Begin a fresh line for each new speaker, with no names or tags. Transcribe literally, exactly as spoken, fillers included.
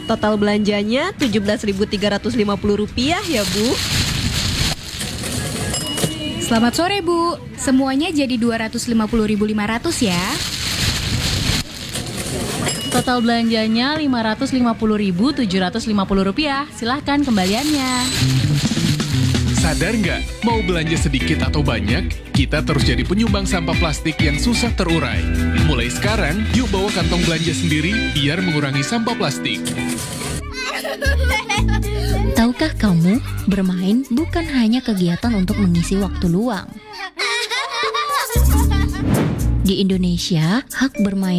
Total belanjanya tujuh belas ribu tiga ratus lima puluh rupiah ya Bu.
Selamat sore Bu, semuanya jadi dua ratus lima puluh ribu lima ratus ya.
Total belanjanya lima ratus lima puluh ribu tujuh ratus lima puluh rupiah. Silahkan kembaliannya.
Sadar nggak? Mau belanja sedikit atau banyak, kita terus jadi penyumbang sampah plastik yang susah terurai. Mulai sekarang, yuk bawa kantong belanja sendiri biar mengurangi sampah plastik.
Tahukah kamu, bermain bukan hanya kegiatan untuk mengisi waktu luang. Di Indonesia, hak bermain